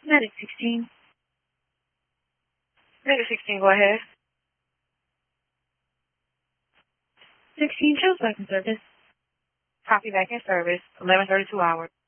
Medic 16. Medic 16, go ahead. 16 shows back in service. Copy, back in service. 11:32 hours.